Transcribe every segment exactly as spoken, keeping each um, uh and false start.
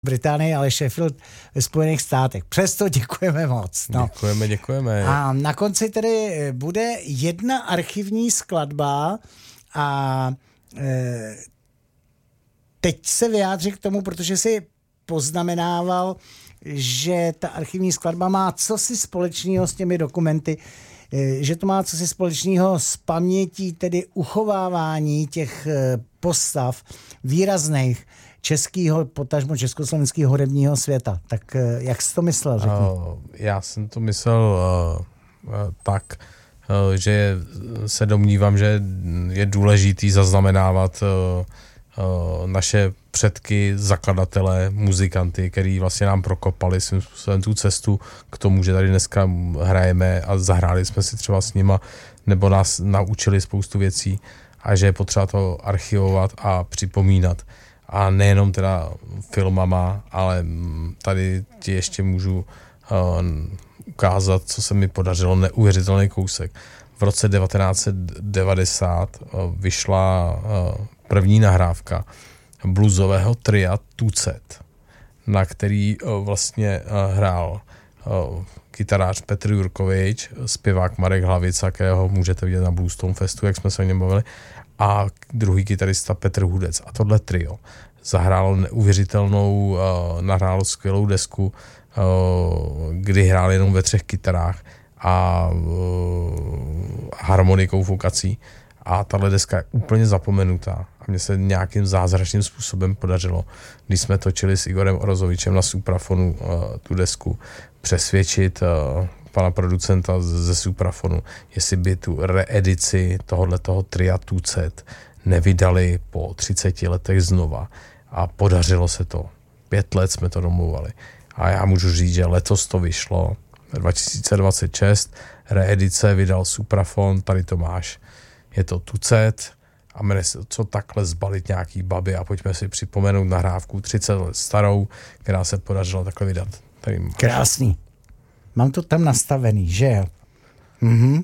Británii, ale Sheffield ve Spojených státech. Přesto děkujeme moc. No. Děkujeme, děkujeme. A na konci tedy bude jedna archivní skladba a e, teď se vyjádři k tomu, protože si poznamenával, že ta archivní skladba má cosi společného s těmi dokumenty, e, že to má cosi společného s pamětí, tedy uchovávání těch e, postav výrazných českého, potažmo československého hudebního světa. Tak jak jsi to myslel, řekni? Uh, já jsem to myslel uh, uh, tak, uh, že se domnívám, že je důležitý zaznamenávat uh, uh, naše předky, zakladatele, muzikanty, který vlastně nám prokopali svým způsobem tu cestu k tomu, že tady dneska hrajeme a zahráli jsme si třeba s nima, nebo nás naučili spoustu věcí a že je potřeba to archivovat a připomínat. A nejenom teda filmama, ale tady ti ještě můžu uh, ukázat, co se mi podařilo, neuvěřitelný kousek. V roce devatenáct set devadesát uh, vyšla uh, první nahrávka bluesového tria Tucet, na který uh, vlastně uh, hrál uh, kytarář Petr Jurkovič, zpěvák Marek Hlavica, kterého můžete vidět na Bluestone Festu, jak jsme se o něm bavili, a druhý kytarista Petr Hudec. A tohle trio zahrálo neuvěřitelnou, uh, nahrálo skvělou desku, uh, kdy hrál jenom ve třech kytarách a uh, harmonikou fokací. A tahle deska je úplně zapomenutá. A mně se nějakým zázračným způsobem podařilo, když jsme točili s Igorem Orozovičem na Suprafonu uh, tu desku, přesvědčit uh, pana producenta ze Suprafonu, jestli by tu reedici tohoto tria Tucet nevydali po třiceti letech znova. A podařilo se to. Pět let jsme to domluvali. A já můžu říct, že letos to vyšlo. dva tisíce dvacet šest reedice vydal Suprafon, tady to máš. Je to Tucet a jmenuje se, co takhle zbalit nějaký baby a pojďme si připomenout nahrávku třicet let starou, která se podařilo takhle vydat. Tady máš. Krásný. Mám to tam nastavený, že jo? Mhm.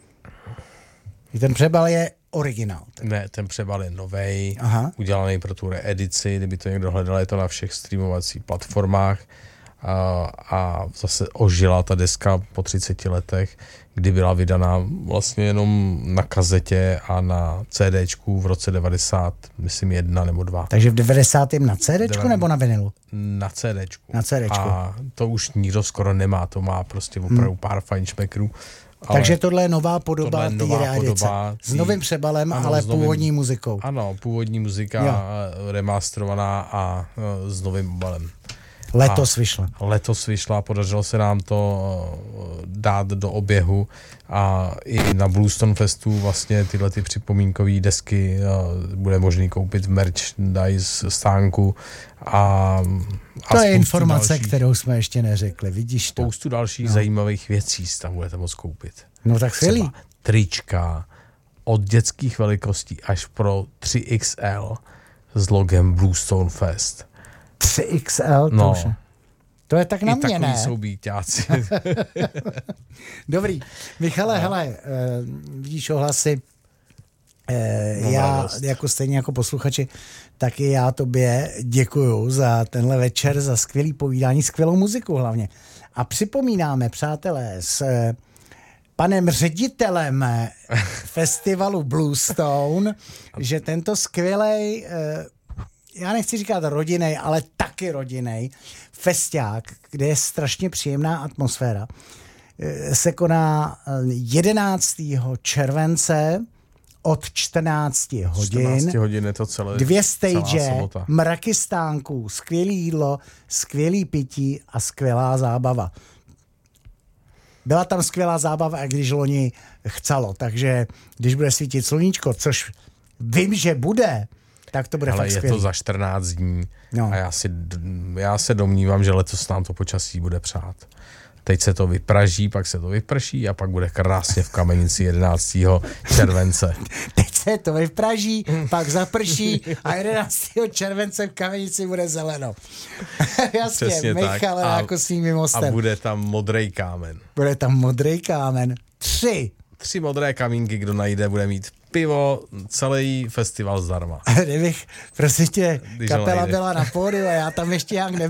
Ten přebal je originál. Ne, ten přebal je novej, Aha. udělaný pro tu reedici, kdyby to někdo hledal, je to na všech streamovacích platformách a, a zase ožila ta deska po třiceti letech, kdy byla vydaná vlastně jenom na kazetě a na CDčku v roce devadesát, myslím jedna nebo dva. Takže v devadesátém na CDčku nebo na vinilu? Na CDčku. Na CDčku. A to už nikdo skoro nemá, to má prostě opravdu hmm. pár fajnšmekrů. Takže tohle je nová podoba té reedice. S novým přebalem, ano, ale s novým, původní muzikou. Ano, původní muzika, jo. Remasterovaná a s novým obalem. Letos vyšla. Letos vyšla, podařilo se nám to dát do oběhu a i na Bluestone Festu vlastně tyhle ty připomínkové desky bude možný koupit v merchandise stánku a, a to je informace, dalších, kterou jsme ještě neřekli, vidíš to. Spoustu dalších no. zajímavých věcí tam budete moct koupit. No tak skvělý. Trička od dětských velikostí až pro tři X L s logem Bluestone Fest. tři X L, to no. už je. To je tak na mě, ne? jsou býťáci. Dobrý. Michale, no. hele, uh, vidíš ohlasy, uh, no, já radost. Jako stejně jako posluchači, taky já tobě děkuju za tenhle večer, za skvělý povídání, skvělou muziku hlavně. A připomínáme, přátelé, s panem ředitelem festivalu Bluestone, že tento skvělej uh, já nechci říkat rodinnej, ale taky rodinnej festiák, kde je strašně příjemná atmosféra, se koná jedenáctého července od čtrnácti hodin. čtrnáct hodin je to celé. Dvě stage, mraky stánků, skvělý jídlo, skvělý pití a skvělá zábava. Byla tam skvělá zábava, i když loni chcelo, takže když bude svítit sluníčko, což vím, že bude, tak to bude ale fakt je skvělý. To za čtrnáct dní no. a já, si, já se domnívám, že letos nám to počasí bude přát. Teď se to vypraží, pak se to vyprší a pak bude krásně v Kamenici jedenáctého července. Teď se to vypraží, pak zaprší a jedenáctého července v Kamenici bude zeleno. Jasně, přesně Michale, tak. jako s nimi mostem. A bude tam modrý kámen. Bude tam modrý kámen. Tři. Tři modré kamínky, kdo najde, bude mít pivo, celý festival zdarma. A kdybych, prosím tě, Když to kapela nejde. byla na pódiu a já tam ještě jak